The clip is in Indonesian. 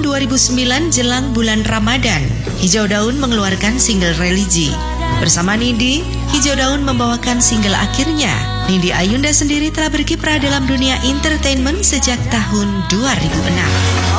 2009 jelang bulan Ramadan, Hijau Daun mengeluarkan single Religi. Bersama Nindi, Hijau Daun membawakan single akhirnya. Nindi Ayunda sendiri telah berkiprah dalam dunia entertainment sejak tahun 2006.